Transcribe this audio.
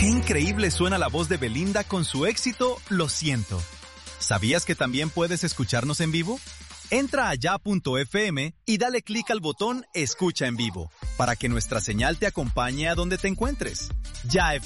Qué increíble suena la voz de Belinda con su éxito Lo siento. ¿Sabías que también puedes escucharnos en vivo? Entra a ya.fm y dale clic al botón Escucha en vivo para que nuestra señal te acompañe a donde te encuentres. Ya